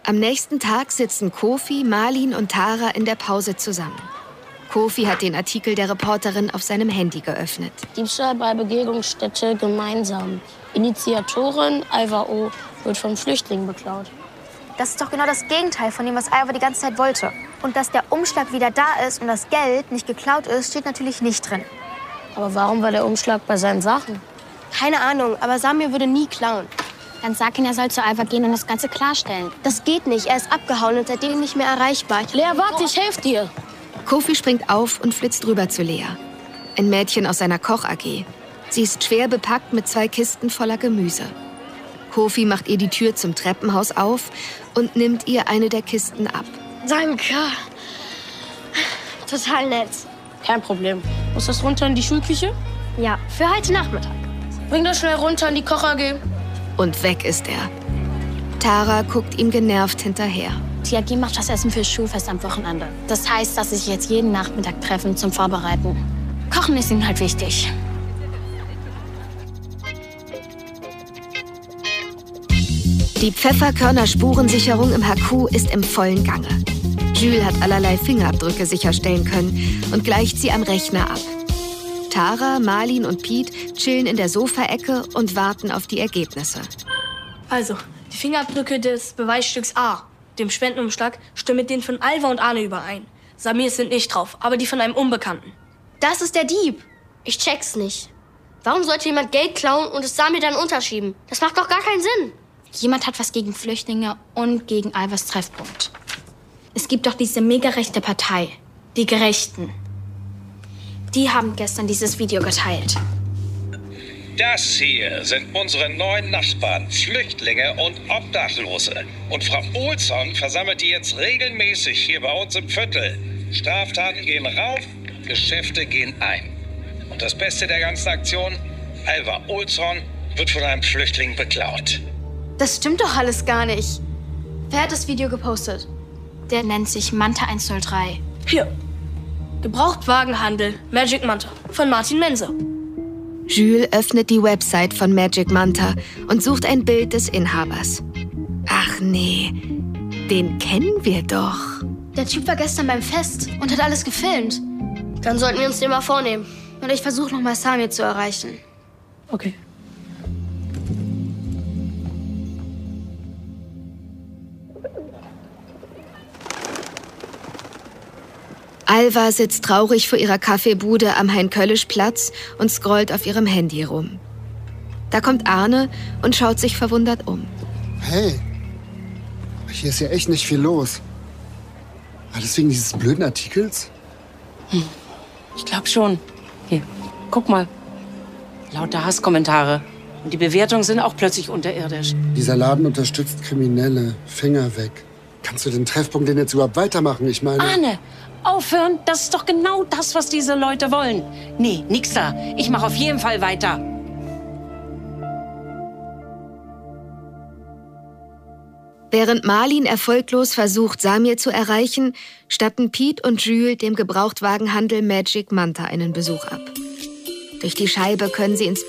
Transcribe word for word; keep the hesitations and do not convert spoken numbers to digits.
Am nächsten Tag sitzen Kofi, Marlin und Tara in der Pause zusammen. Kofi hat den Artikel der Reporterin auf seinem Handy geöffnet. Diebstahl bei Begegnungsstätte gemeinsam. Initiatorin Alva O. wird von Flüchtlingen beklaut. Das ist doch genau das Gegenteil von dem, was Alva die ganze Zeit wollte. Und dass der Umschlag wieder da ist und das Geld nicht geklaut ist, steht natürlich nicht drin. Aber warum war der Umschlag bei seinen Sachen? Keine Ahnung, aber Samir würde nie klauen. Dann sag ihn, er soll zu Alva gehen und das Ganze klarstellen. Das geht nicht, er ist abgehauen und seitdem nicht mehr erreichbar. Lea, warte, ich helfe dir. Kofi springt auf und flitzt rüber zu Lea. Ein Mädchen aus seiner Koch-A G. Sie ist schwer bepackt mit zwei Kisten voller Gemüse. Kofi macht ihr die Tür zum Treppenhaus auf und nimmt ihr eine der Kisten ab. Danke. Total nett. Kein Problem. Muss das runter in die Schulküche? Ja, für heute Nachmittag. Bring das schnell runter in die Koch-A G. Und weg ist er. Tara guckt ihm genervt hinterher. Die A G macht das Essen fürs Schulfest am Wochenende. Das heißt, dass sie sich jetzt jeden Nachmittag treffen zum Vorbereiten. Kochen ist ihnen halt wichtig. Die Pfefferkörner-Spurensicherung im H Q ist im vollen Gange. Jules hat allerlei Fingerabdrücke sicherstellen können und gleicht sie am Rechner ab. Tara, Marlin und Pete chillen in der Sofaecke und warten auf die Ergebnisse. Also, die Fingerabdrücke des Beweisstücks A, dem Spendenumschlag, stimmen mit denen von Alva und Arne überein. Samir sind nicht drauf, aber die von einem Unbekannten. Das ist der Dieb. Ich check's nicht. Warum sollte jemand Geld klauen und es Samir dann unterschieben? Das macht doch gar keinen Sinn. Jemand hat was gegen Flüchtlinge und gegen Alvas Treffpunkt. Es gibt doch diese mega rechte Partei, die Gerechten. Die haben gestern dieses Video geteilt. Das hier sind unsere neuen Nachbarn, Flüchtlinge und Obdachlose. Und Frau Olsson versammelt die jetzt regelmäßig hier bei uns im Viertel. Straftaten gehen rauf, Geschäfte gehen ein. Und das Beste der ganzen Aktion, Alva Olsson wird von einem Flüchtling beklaut. Das stimmt doch alles gar nicht. Wer hat das Video gepostet? Der nennt sich Manta eins null drei. Hier. Gebrauchtwagenhandel Magic Manta von Martin Mense. Jules öffnet die Website von Magic Manta und sucht ein Bild des Inhabers. Ach nee, den kennen wir doch. Der Typ war gestern beim Fest und hat alles gefilmt. Dann sollten wir uns den mal vornehmen. Und ich versuche noch mal Samir zu erreichen. Okay. Alva sitzt traurig vor ihrer Kaffeebude am Hein-Köllisch-Platz und scrollt auf ihrem Handy rum. Da kommt Arne und schaut sich verwundert um. Hey, hier ist ja echt nicht viel los. War das wegen dieses blöden Artikels? Hm. Ich glaube schon. Hier, guck mal. Lauter Hasskommentare. Und die Bewertungen sind auch plötzlich unterirdisch. Dieser Laden unterstützt Kriminelle. Finger weg. Kannst du den Treffpunkt denn jetzt überhaupt weitermachen? Ich meine... Arne, aufhören, das ist doch genau das, was diese Leute wollen. Nee, nix da. Ich mache auf jeden Fall weiter. Während Marlin erfolglos versucht, Samir zu erreichen, statten Pete und Jules dem Gebrauchtwagenhandel Magic Manta einen Besuch ab. Durch die Scheibe können sie ins